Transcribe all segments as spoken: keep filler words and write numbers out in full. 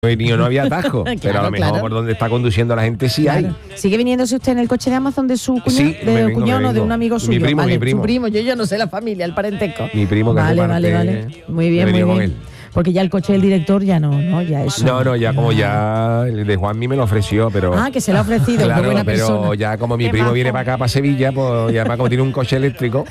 venido no había atasco, Claro, pero a lo mejor claro. por donde está conduciendo la gente sí Claro. hay. ¿Sigue viniéndose usted en el coche de Amazon de su cuñado? Sí, me de vengo, cuñado, me no, de vengo. un amigo Mi suyo. primo, vale, mi primo. Su primo, yo ya no sé la familia, el parentesco. Mi primo que Vale, reparte, vale, vale. Muy bien, he muy venido bien. con él. Porque ya el coche del director ya no, no, ya eso. No, no, ya como ya el de Juanmi me lo ofreció, pero Ah, que se lo ha ofrecido, claro, qué buena pero persona. ya como mi Qué primo majo. viene para acá, para Sevilla, pues ya para como tiene un coche eléctrico,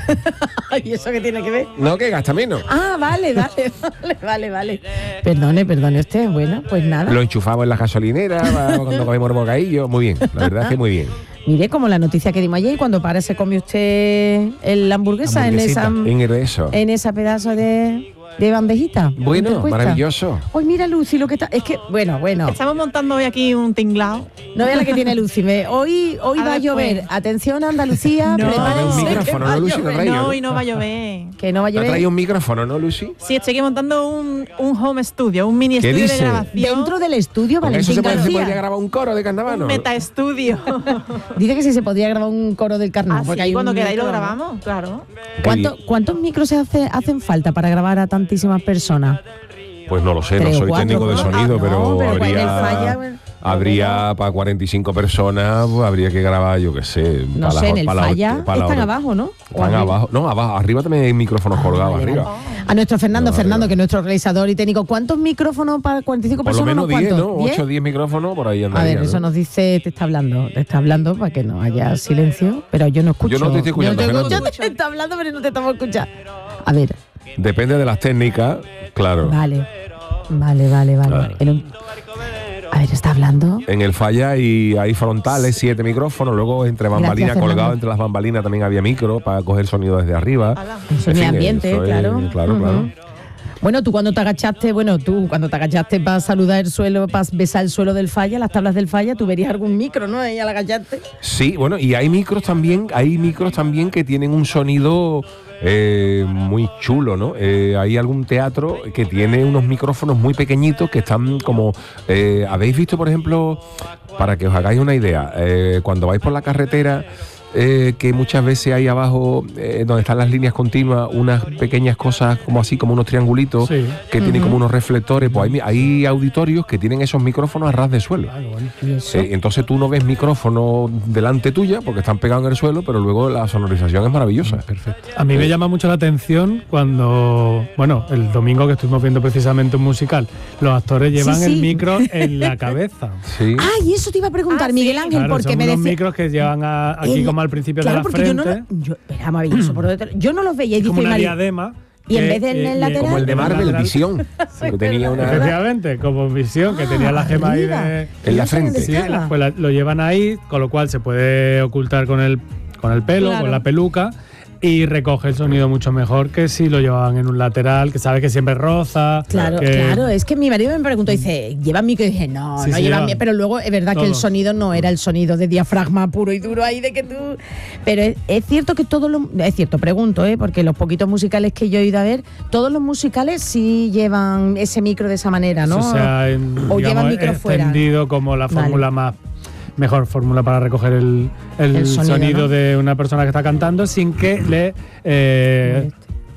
¿Y eso qué tiene que ver? no, que gasta menos. Ah, vale, vale, vale, vale, vale. Perdone, perdone usted. Bueno, pues nada. Lo enchufamos en la gasolinera va, cuando comemos el bocadillo, muy bien, la verdad es que muy bien. Mire, como la noticia que dimos ayer, cuando para se come usted el- la hamburguesa en esa, En eso. en esa pedazo de, de bandejita. Bueno, ¿Cuánto cuesta? maravilloso. Hoy mira, Lucy, lo que está. Es que, bueno, bueno. Estamos montando hoy aquí un tinglao. No vea la que tiene Lucy. me- Hoy, hoy A va a ver, llover. pues. Atención, Andalucía. No. prepárense Un que micrófono, va a ¿no, Lucy? llover. ¿No trae? No, hoy no va a llover. Que no va a ¿Te ha llover. traído un micrófono, no, Lucy? Sí, estoy aquí montando un, un home studio, un mini ¿Qué estudio dice? de grabación. Dentro del estudio, Con eso Valentín se puede, se García. podría grabar un coro de carnaval, Un ¿no? meta estudio. Dice que sí se podría grabar un coro del carnaval. porque hay Así, cuando un queráis lo micro, ¿no? grabamos, claro. ¿Cuánto- ¿Cuántos micros se hace- hacen falta para grabar a tantísimas personas? Pues no lo sé, no Tres o soy cuatro, técnico de ¿no? sonido, Ah, no, pero, pero cuando habría, él falla, bueno, habría para cuarenta y cinco personas, pues, habría que grabar, yo qué sé. No pa' sé, las- en el pa' la falla ocho- pa' la están hora. abajo, ¿no? O Están arriba. abajo. No, abajo. Arriba también hay micrófonos colgados vale, arriba. vale. A nuestro Fernando, No, Fernando, arriba. que es nuestro realizador y técnico, ¿cuántos micrófonos para cuarenta y cinco Por lo personas? menos ¿Unos diez, cuántos? ¿no? ¿diez? ocho o diez micrófonos por ahí A andaría, ver, eso ¿no? nos dice, te está hablando, te está hablando para que no haya silencio, pero yo no escucho. Yo no te estoy escuchando, Yo no te Fernando. escucho, te está hablando, pero no te estamos escuchando. A ver, Depende de las técnicas, claro. vale, vale, vale, vale. Claro. En un- A ver, ¿está hablando? En el falla y hay frontales, siete micrófonos, luego entre bambalinas, Fernando. colgado entre las bambalinas también había micro para coger sonido desde arriba. Ala. Un En sonido fin, ambiente, eso es- claro. claro, Ujú. claro. Bueno, tú cuando te agachaste, bueno, tú cuando te agachaste para saludar el suelo, para besar el suelo del falla, las tablas del falla, tú verías algún micro, ¿no? Ahí al agacharte. Sí, bueno, y hay micros también, hay micros también que tienen un sonido eh, muy chulo, ¿no? Eh, hay algún teatro que tiene unos micrófonos muy pequeñitos que están como, eh, ¿habéis visto, por ejemplo, para que os hagáis una idea, eh, cuando vais por la carretera, eh, que muchas veces hay abajo, eh, donde están las líneas continuas, unas pequeñas cosas como así, como unos triangulitos, Sí. que tienen como unos reflectores, pues hay, hay auditorios que tienen esos micrófonos a ras de suelo. Ah, qué bueno. ¿Y eso? Eh, entonces tú no ves micrófono delante tuya porque están pegados en el suelo, pero luego la sonorización es maravillosa. Perfecto. A mí me llama mucho la atención cuando, bueno, el domingo que estuvimos viendo precisamente un musical, los actores llevan Sí, el sí. micro en la cabeza. Sí. Ah, y eso te iba a preguntar, Ah, Miguel sí. Ángel, Claro, porque son me unos decía... micros que llevan a- aquí El- como al principio claro, de la porque yo no frente. lo, yo, era maravilloso, por dentro. Yo no los veía y Es como dice una Mari- diadema. Y en que, vez del eh, lateral- Como el de Marvel, lateral- Visión, que tenía una Efectivamente, como visión, que tenía la gema ahí arriba. de... en la No sé dónde frente. Sí, estaba. la- pues la- lo llevan ahí, con lo cual se puede ocultar con el, con el pelo, Claro. con la peluca, y recoge el sonido mucho mejor que si lo llevaban en un lateral, que sabe que siempre roza. Claro, que- claro, es que mi marido me preguntó, dice, ¿llevan micro? Y dije, no, Sí, no sí, llevan llevan. micro, pero luego es verdad que el Todo. sonido no era el sonido de diafragma puro y duro ahí de que tú... Pero es, es cierto que todos los... Es cierto, pregunto, ¿eh? Porque los poquitos musicales que yo he ido a ver, todos los musicales sí llevan ese micro de esa manera, ¿no? Eso se ha en- O llevan digamos, micro fuera. extendido como la Vale. fórmula más mejor fórmula para recoger el, el El sonido, sonido, ¿no? de una persona que está cantando sin que le eh,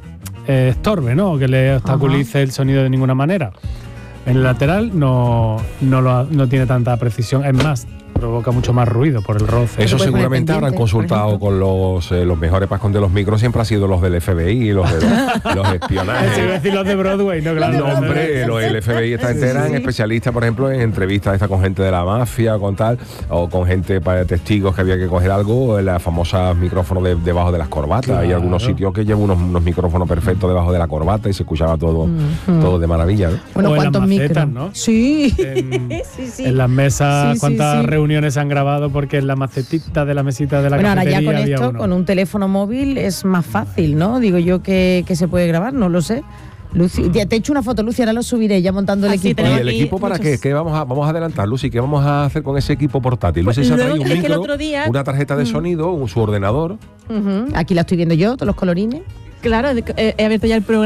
eh, estorbe, ¿no? O que le obstaculice el sonido de ninguna manera. En el lateral no, no, lo, no tiene tanta precisión, es más, provoca mucho más ruido por el roce. Eso puedes poner seguramente habrán pendientes, por consultado ejemplo. con los, eh, los mejores para esconder los micros, siempre ha sido los del F B I, los, de, los Eh, sí, iba a espionajes. decir los de Broadway, no, claro. No, hombre, los del F B I esta gente eran especialistas, por ejemplo, en entrevistas esta con gente de la mafia, con tal, o con gente para testigos que había que coger algo, o en las famosas micrófonos de- debajo de las corbatas. Hay Claro. algunos sitios que llevan unos, unos micrófonos perfectos debajo de la corbata y se escuchaba todo, todo de maravilla, ¿no? Bueno, O en las ¿cuántos macetas, micros? ¿no? Sí. En, sí, sí. en las mesas, Sí, sí, cuántas sí. reuniones se han grabado porque en la macetita de la mesita de la Bueno, ahora ya cafetería con había esto, uno. con un teléfono móvil es más fácil, ¿no? Digo yo que, que se puede grabar, no lo sé. Lucy, ya te he hecho una foto, Lucy, ahora lo subiré ya montando el Así equipo. ¿Y tenemos el aquí equipo para muchos- qué? ¿Qué vamos a, vamos a adelantar, Lucy? ¿Qué vamos a hacer con ese equipo portátil? Pues Lucy se ha luego, traído un es que el micro, otro día- una tarjeta de sonido, un, su ordenador. Ujú, aquí la estoy viendo yo, todos los colorines. Claro, de- eh, he abierto ya el programa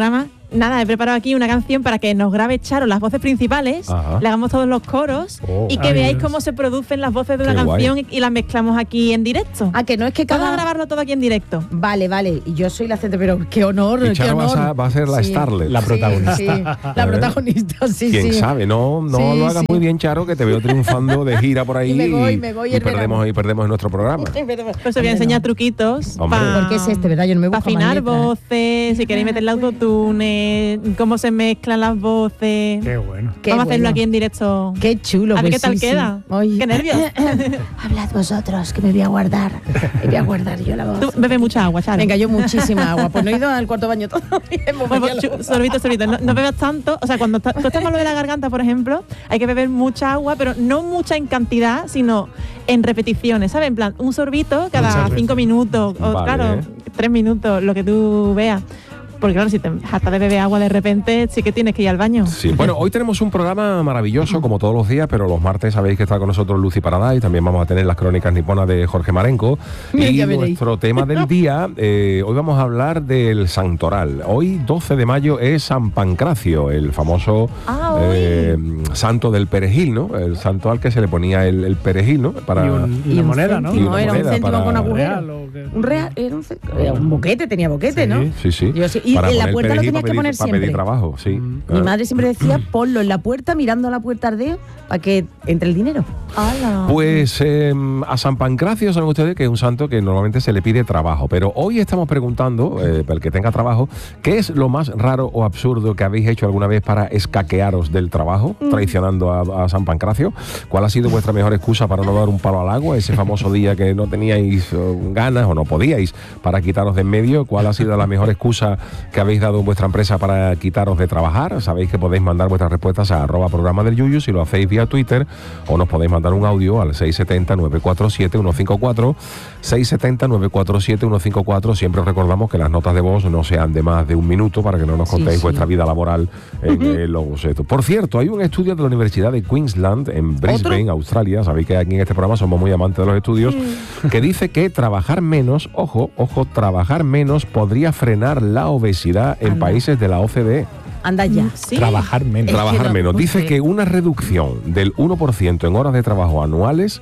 nada, he preparado aquí una canción para que nos grabe Charo las voces principales, Ajá. le hagamos todos los coros Oh. y que Ay, veáis Dios. cómo se producen las voces de una Qué guay. canción y, y las mezclamos aquí en directo. Ah, que no es que Vamos a cada... grabarlo todo aquí en directo. Vale, vale. Y yo soy la gente, pero qué honor, Y qué Charo honor. va a- va a ser la Starlet. La Sí, protagonista. sí, la protagonista, sí, Quién sí. sabe, no, no Sí, lo hagas sí. muy bien, Charo, que te veo triunfando de gira por ahí Y me voy, me voy y el perdemos, verano. y perdemos en nuestro programa. Pues os voy a Hombre, enseñar no. truquitos Hombre. para Porque es este, ¿verdad? Yo no me busco más afinar letras. voces, si queréis meterle autotune, cómo se mezclan las voces. Qué bueno. Qué Vamos a hacerlo bueno. aquí en directo. Qué chulo. A ver pues qué tal sí, sí. queda. Oye. Qué nervios. Hablad vosotros, que me voy a guardar. Me voy a guardar yo la voz. Tú bebe mucha agua, Charo. Venga, yo muchísima agua. Pues no he ido al cuarto baño todavía. Hemos Bueno, venido a la- chu- sorbito, sorbito. No, no bebas tanto. O sea, cuando está- tú estás malo de la garganta, por ejemplo, hay que beber mucha agua, pero no mucha en cantidad, sino en repeticiones, ¿sabes? En plan, un sorbito cada Muchas veces. cinco minutos, o Vale. claro, tres minutos, lo que tú veas. Porque claro, si te hartas de beber agua de repente, sí que tienes que ir al baño. Sí, bueno, hoy tenemos un programa maravilloso, como todos los días, pero los martes sabéis que está con nosotros Lucy Paradise, también vamos a tener las crónicas niponas de Jorge Marenco. Mira, Y ya veréis. nuestro tema del día, eh, hoy vamos a hablar del santoral. Hoy, doce de mayo, es San Pancracio, el famoso Ah, hoy. eh, santo del perejil, ¿no? El santo al que se le ponía el, el perejil, ¿no? Para... Y, un- y Y una un moneda, ¿no? Y céntimo, una era un moneda céntimo para- con agujero. Real o qué. Un real, era un, ce- era un boquete, tenía boquete, Sí. ¿no? Sí, sí. Yo sí. Y Para en la poner puerta lo perejil tenías para que pedir- poner Para pedir siempre. trabajo, sí. Mm. Mi Ah. madre siempre decía, ponlo en la puerta, mirando a la puerta ardeo, para que entre el dinero. ¡Hala! Pues eh, a San Pancracio saben ustedes que es un santo que normalmente se le pide trabajo, pero hoy estamos preguntando, eh, para el que tenga trabajo, ¿qué es lo más raro o absurdo que habéis hecho alguna vez para escaquearos del trabajo, traicionando a, a San Pancracio? ¿Cuál ha sido vuestra mejor excusa para no dar un palo al agua, ese famoso día que no teníais eh, ganas o no podíais para quitaros de en medio? ¿Cuál ha sido la mejor excusa que habéis dado en vuestra empresa para quitaros de trabajar? Sabéis que podéis mandar vuestras respuestas a arroba programa del Yuyu si lo hacéis vía Twitter, o nos podéis mandar un audio al seis siete cero, nueve cuatro siete, uno cinco cuatro, seis siete cero, nueve cuatro siete, uno cinco cuatro. Siempre os recordamos que las notas de voz no sean de más de un minuto para que no nos Sí, contéis sí. vuestra vida laboral en eh, los estos. Por cierto, hay un estudio de la Universidad de Queensland en Brisbane, Australia. Sabéis que aquí en este programa somos muy amantes de los estudios, que dice que trabajar menos, ojo, ojo, trabajar menos podría frenar la obesidad en Anda. países de la O C D E. Anda ya. Sí. Trabajar menos. Es que Trabajar no, menos. muy Dice feo. que una reducción del uno por ciento en horas de trabajo anuales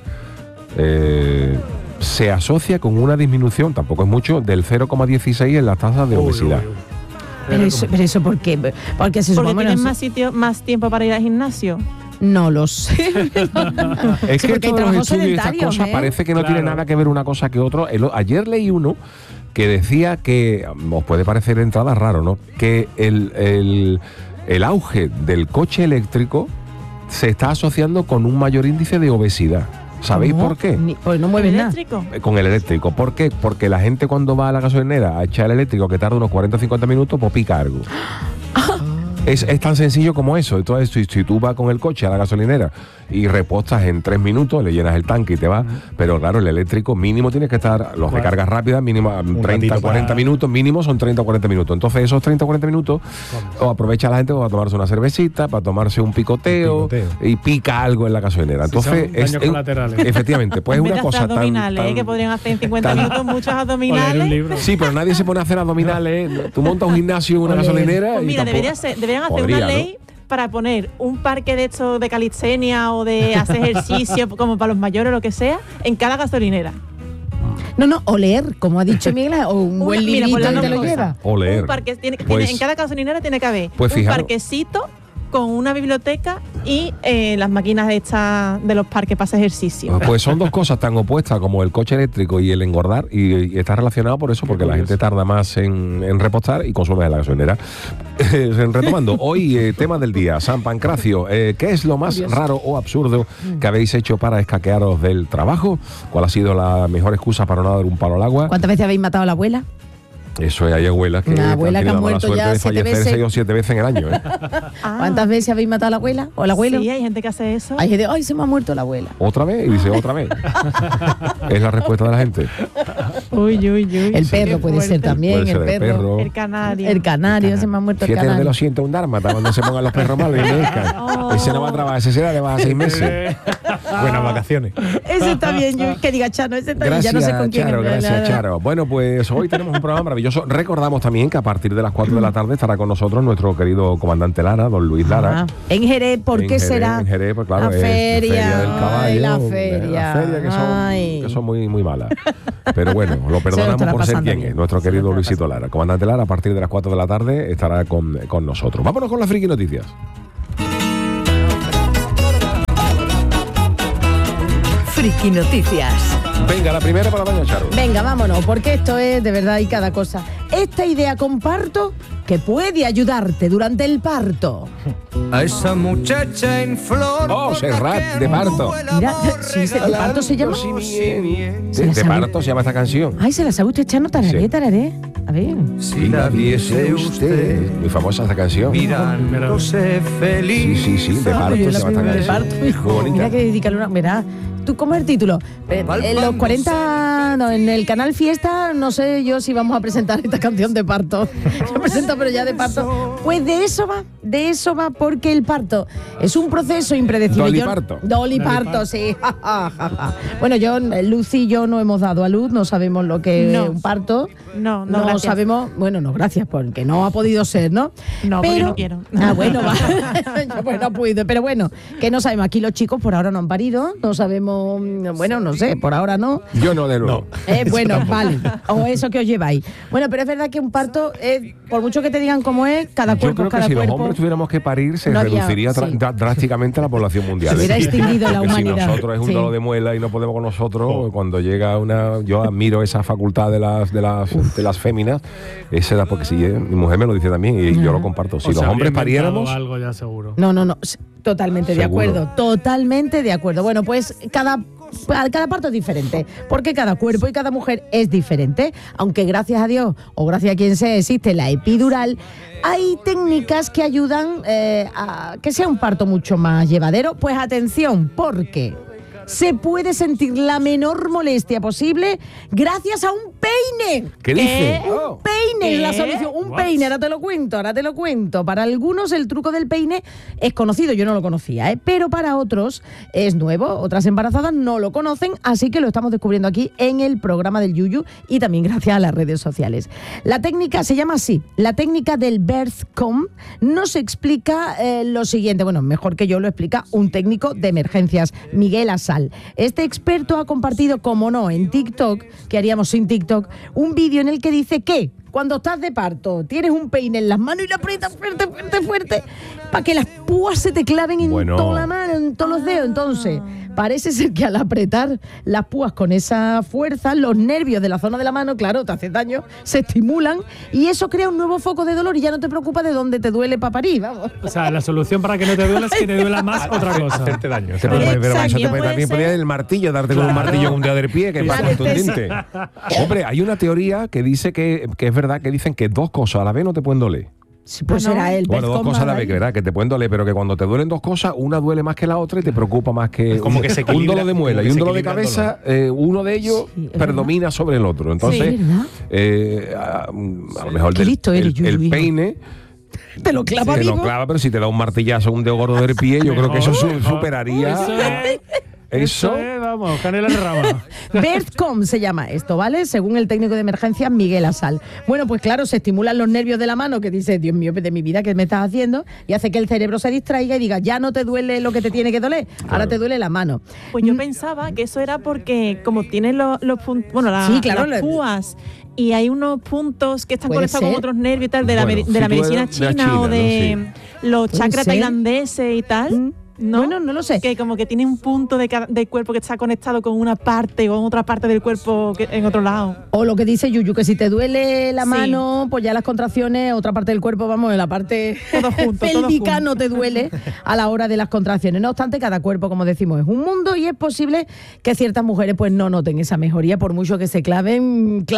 eh, se asocia con una disminución, tampoco es mucho, del cero coma dieciséis en las tasas de Uy, obesidad. uy, uy. Pero eso, pero eso ¿por qué? Porque se Porque supone... tienes no sé. más sitio, más tiempo para ir al gimnasio. No lo sé. Es Sí, que porque hay esto de los trabajos estudios y estas sedentarios, cosas ¿eh? parece que no Claro. tiene nada que ver una cosa que otra. El- ayer leí uno que decía que, os puede parecer de entrada raro, ¿no? Que el, el, el auge del coche eléctrico se está asociando con un mayor índice de obesidad. ¿Sabéis ¿Cómo? por qué? Ni- pues no mueves nada. ¿Eléctrico? Eh, Con el eléctrico. ¿Por qué? Porque la gente cuando va a la gasolinera a echar el eléctrico, que tarda unos cuarenta o cincuenta minutos, pues pica algo. Es, es tan sencillo como eso. Entonces, si, si tú vas con el coche a la gasolinera y repostas en tres minutos, le llenas el tanque y te vas, pero claro, el eléctrico mínimo tiene que estar, los de Cuatro. carga rápida, mínimo treinta, ratito cuarenta para- minutos, mínimo son treinta o cuarenta minutos. Entonces, esos treinta o cuarenta minutos, o aprovecha la gente para tomarse una cervecita, para tomarse un picoteo, Un picoteo. y pica algo en la gasolinera. Sí, Entonces, son daños colaterales. efectivamente, pues es En vez una de hacer cosa tan, abdominales, ¿eh? tan- que podrían hacer en cincuenta tan- minutos muchos O leer un abdominales. libro. Sí, pero nadie se pone a hacer abdominales. Tú montas un gimnasio en una Oye. gasolinera Pues y mira, tampoco- debería ser, deberían hacer Podría, una ¿no? ley para poner un parque de estos de calistenia o de hacer ejercicio como para los mayores o lo que sea en cada gasolinera. No, no, o leer, como ha dicho Miguel, o un Una- buen mira, librito pues las y dos te lo cosas. lleva. O leer. Un parque, tiene, tiene- Pues- en cada gasolinera tiene que haber Pues un fijaros. parquecito con una biblioteca y eh, las máquinas de estas de los parques para hacer ejercicio. Pues son dos cosas tan opuestas como el coche eléctrico y el engordar, y, y está relacionado por eso, porque la gente tarda más en, en repostar y consume de la gasolinera. Retomando, hoy eh, tema del día, San Pancracio, eh, ¿qué es lo más raro o absurdo que habéis hecho para escaquearos del trabajo? ¿Cuál ha sido la mejor excusa para no dar un palo al agua? ¿Cuántas veces habéis matado a la abuela? Eso es, hay abuelas que, Una abuela han que ha tenido la mala muerto suerte ya de siete fallecer veces. seis o siete veces en el año. ¿eh? Ah, ¿Cuántas veces habéis matado a la abuela o al abuelo? Sí, hay gente que hace eso. Hay gente, ay, se me ha muerto la abuela. Otra vez, y dice otra vez. Es la respuesta de la gente. Uy, uy, uy. El sí, perro qué puede ser fuerte. también, Puede ser el el perro. perro. El canario. El canario, se me ha muerto el Fíjate donde canario. lo siente un dármata cuando se pongan los perros malos y mezcan. Oh. Ese no va a trabajar, ese será de más a seis meses. Buenas vacaciones. Ese está bien, yo, que diga Chano, ese está bien, ya no sé con quién. Charo, gracias, Charo. Bueno, pues hoy tenemos un programa maravilloso. Recordamos también que a partir de las cuatro de la tarde estará con nosotros nuestro querido comandante Lara, don Luis Lara. Ah, en Jerez, ¿por En qué Jerez, será? En Jerez, pues claro, la es feria, feria del caballo. ay, la de- feria. La feria que son, Ay. que son muy, muy malas. Pero bueno, lo Se lo perdonamos estará por ser pasando quien bien. es. Nuestro Se lo querido estará Luisito Lara. Comandante Lara, a partir de las cuatro de la tarde estará con, con nosotros. Vámonos con las friki noticias. Friki Noticias. Venga, la primera para doña Charo. Venga, vámonos, porque esto es de verdad y cada cosa. Esta idea comparto que puede ayudarte durante el parto. A esa muchacha en flor. Oh, Serrat, de parto. Mira, sí, se- de parto se llama. De, Se la de sabe. parto se llama esta canción. Ay, se la sabe usted echando tararé, Sí. tararé. A ver. Si la viese usted Muy famosa esta canción. mirándose feliz. Sí, sí, sí, de parto Yo se la llama esta primera de canción. parto, Muy hijo. bonita. Mira que dedicarle una. Verá, ¿tú cómo es el título? Eh, En los cuarenta, no, en el canal Fiesta, no sé yo si vamos a presentar esta canción de parto. Yo presento, pero ya de parto. Pues de eso va, de eso va, porque el parto es un proceso impredecible. Dolly Yo- parto. Dolly parto, sí. Bueno, yo, Lucy y yo no hemos dado a luz, no sabemos lo que No. es un parto. No, no, No gracias. sabemos, bueno, no, gracias, porque no ha podido ser, ¿no? No, porque no quiero. Ah, bueno, va. Yo, pues no puedo, pero bueno, que no sabemos. Aquí los chicos por ahora no han parido, no sabemos, bueno, no sé, por ahora no. Yo no, de nuevo. Eh, bueno, vale. O eso que os lleváis. Bueno, pero es verdad que un parto, es, por mucho que te digan cómo es, cada Yo cuerpo creo es que cada si los cuerpo. hombres tuviéramos que parir, se No había- reduciría dra- sí. dra- drásticamente la población mundial. Se hubiera ¿eh? extinguido la Porque humanidad. Si nosotros es un Sí. dolor de muela y no podemos con nosotros, cuando llega una. Yo admiro esa facultad de las de las, de las féminas. Esa era porque si eh, mi mujer me lo dice también y yo lo comparto. Si O los sea, hombres habría inventado pariéramos. algo ya seguro. No, no, no. s- Totalmente de Seguro. acuerdo. Totalmente de acuerdo. Bueno, pues cada. Cada parto es diferente, porque cada cuerpo y cada mujer es diferente. Aunque gracias a Dios o gracias a quien sea existe la epidural, hay técnicas que ayudan eh, a que sea un parto mucho más llevadero. Pues atención, porque se puede sentir la menor molestia posible gracias a un peine. ¿Qué dice? Un Oh. peine es la ¿Qué? solución. Un What? peine, ahora te lo cuento, ahora te lo cuento. Para algunos el truco del peine es conocido, yo no lo conocía, ¿eh? Pero para otros es nuevo, otras embarazadas no lo conocen, así que lo estamos descubriendo aquí en el programa del Yuyu y también gracias a las redes sociales. La técnica se llama así, la técnica del birth comb nos explica eh, lo siguiente, bueno, mejor que yo lo explica un técnico de emergencias, Miguel Asal. Este experto ha compartido, como no, en TikTok, que haríamos sin TikTok, un vídeo en el que dice que cuando estás de parto tienes un peine en las manos y lo aprietas fuerte, fuerte, fuerte, para que las púas se te claven en Bueno. toda la mano, en todos los dedos. Entonces, parece ser que al apretar las púas con esa fuerza, los nervios de la zona de la mano, claro, te hace daño, se estimulan y eso crea un nuevo foco de dolor y ya no te preocupa de dónde te duele para parir, vamos. O sea, la solución para que no te duela es que te duela más otra cosa. Hacerte daño. Pero, pero eso te Exacto. puede- Puede también ser. podría el martillo, darte con un martillo con un dedo del pie, que es más Claro, contundente. Hombre, hay una teoría que dice que, que es verdad, que dicen que dos cosas a la vez no te pueden doler. Sí, pues Ah, ¿no? era el Bueno, dos birth cosas a la comb vez, que verdad, que te pueden doler, pero que cuando te duelen dos cosas, una duele más que la otra y te preocupa más que Es como que se un equilibra- dolor de muela como y que un se dolor de equilibra el cabeza, eh, uno de ellos Sí, es predomina sobre el otro. Entonces, Sí, ¿verdad? eh, a, a lo mejor Qué del- listo eres, el, Yuyu, el hijo. peine Te lo clava te vivo. lo clava, pero si te da un martillazo, un dedo gordo del pie, yo creo que eso su- Mejor. superaría Eso es- eso. Eso es, vamos, canela en rama. birth comb se llama esto, ¿vale? Según el técnico de emergencia Miguel Asal. Bueno, pues claro, se estimulan los nervios de la mano que dice, Dios mío, de mi vida, ¿qué me estás haciendo? Y hace que el cerebro se distraiga y diga, ya no te duele lo que te tiene que doler, ahora te duele la mano. Pues yo pensaba que eso era porque como tienen los, los puntos, bueno, la- Sí, claro, las le- púas y hay unos puntos que están Puede conectados ser. con otros nervios y tal de la, Bueno, medi- de la si tú medicina eres de la china, China, o ¿no? de los Puede chakras ser. tailandeses y tal. Mm. ¿No? Bueno, no lo sé. Que como que tiene un punto de cada- del cuerpo que está conectado con una parte o con otra parte del cuerpo que, en otro lado. O lo que dice Yuyu, que si te duele la Sí. mano, pues ya las contracciones, otra parte del cuerpo, vamos, en la parte Todo junto, todo pélvica junto. no te duele a la hora de las contracciones. No obstante, cada cuerpo, como decimos, es un mundo y es posible que ciertas mujeres pues no noten esa mejoría por mucho que se claven clavos.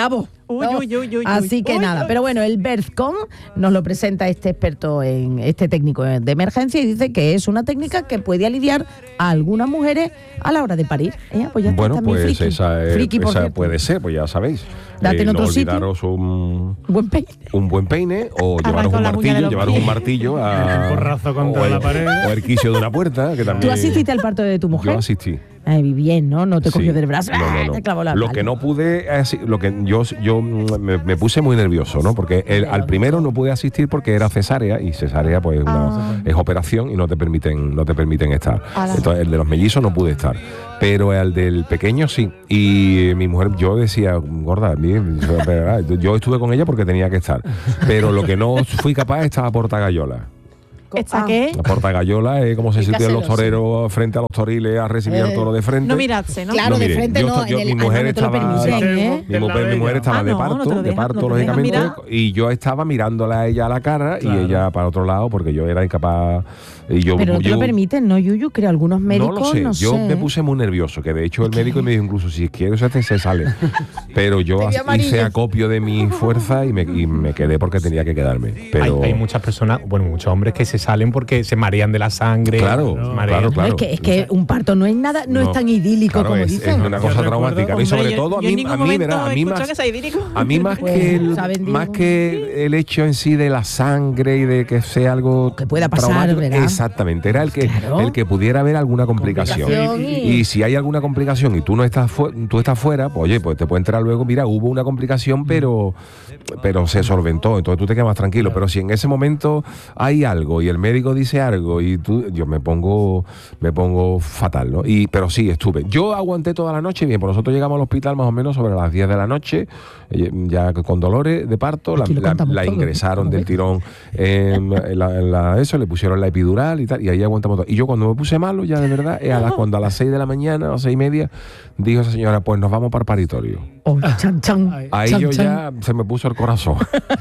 Uy, ¿no? uy, uy, uy, Así que uy, nada, uy. pero bueno, el BirthCom nos lo presenta este experto en este técnico de emergencia y dice que es una técnica que puede aliviar a algunas mujeres a la hora de parir. ¿Eh? Pues ya está, Bueno, también pues friki. esa, es- Friki, por esa cierto. puede ser, pues ya sabéis. Date en no otro sitio. olvidaros un, Buen peine. un buen peine o Arranca llevaros un la uña de martillo, los llevaros pies. un martillo a, Un porrazo contra o el, la pared. o el quicio de una puerta, que también. ¿Tú asististe al parto de tu mujer? Yo asistí. Ay, bien, ¿no? No te cogió Sí. del brazo, No, no, ¡ah! no. te clavó la Lo pala. que no pude, asi- lo que yo, yo mm, me, me puse muy nervioso, ¿no? Porque el- al primero no pude asistir porque era cesárea y cesárea pues una- Ah. es operación y no te permiten, no te permiten estar. Ala. Entonces el de los mellizos no pude estar, pero el del pequeño sí. Y mi mujer, yo decía, gorda, bien, yo- yo estuve con ella porque tenía que estar, pero lo que no fui capaz estaba Portagayola. ¿Está Ah. qué? La Portagayola es como se El sitúan los casero, sí. toreros frente a los toriles a recibir al Eh, toro de frente. No miradse, ¿no? Claro, No, de mire, frente yo no, esto- yo- en mi el, mujer ah, no te lo estaba- permiten, ¿eh? Mi mujer, mi mujer estaba Ah, de no, parto, no te lo de dejan, parto, no te lo dejan lógicamente, mirar. y yo estaba mirándola a ella a la cara Claro. y ella para otro lado porque yo era incapaz. Y yo, Pero no te yo- lo permiten, ¿no, Yuyu? Creo algunos médicos, no lo sé, no yo sé. me puse muy nervioso, que de hecho el médico me dijo incluso si quieres este se sale. Pero yo Te vi hice amarillo. acopio de mi fuerza y me, y me quedé porque tenía que quedarme. Pero Hay, hay muchas personas, bueno, muchos hombres que se salen porque se marean de la sangre. Claro, se claro, marean. claro. Es que, es que un parto no es nada, no, es No, tan idílico claro, como es, dicen. es una Yo cosa recuerdo- traumática, ¿no? Y Hombre, sobre yo- todo a yo en mí, ningún a mí, momento verá, a he mí escuchado más, que sea idílico. a mí más Pues, que el, saben, digo. más que el hecho en sí de la sangre y de que sea algo Que pueda pasar, traumático, ¿verdad? exactamente, era el que Claro. el que pudiera haber alguna complicación. Complicación y- Y si hay alguna complicación y tú no estás fu- tú estás fuera, pues oye, pues te puede enterar luego, mira, hubo una complicación, pero pero se solventó, entonces tú te quedas más tranquilo, pero si en ese momento hay algo y el médico dice algo y tú yo me pongo me pongo fatal, ¿no? Y pero sí estuve. Yo aguanté toda la noche bien, pues nosotros llegamos al hospital más o menos sobre las diez de la noche, eh, ya con dolores de parto, la, Aquí lo la- contamos la todo, ingresaron ¿no del ves? tirón en, en la, en la- eso, le pusieron la epidural y tal, y ahí aguantamos todo. Y yo cuando me puse malo, ya de verdad, eh, a las, cuando a las seis de la mañana o seis y media, dijo esa señora, pues nos vamos para el paritorio. Oh, chan, chan, Ay. Ahí chan, yo chan. ya se me puso el corazón